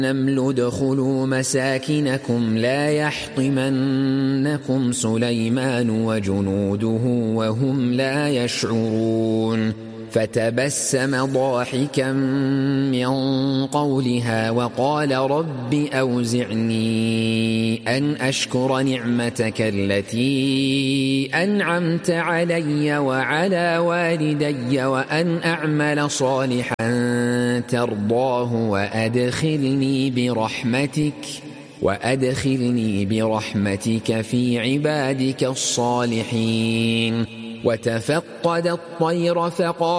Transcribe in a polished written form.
النمل ادخلوا مساكنكم لا يحطمنكم سليمان وجنوده وهم لا يشعرون فتبسم ضاحكا من قولها وقال رب أوزعني أن أشكر نعمتك التي أنعمت علي وعلى والدي وأن أعمل صالحا ترضاه وأدخلني برحمتك في عبادك الصالحين. وتفقد الطير فقال